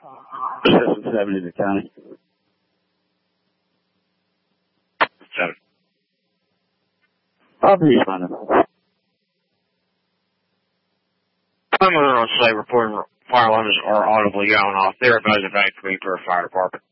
770 the county. 7. I'll be responding. I'm on site reporting fire alarms are audibly going off. They're advised evacuate for a fire department.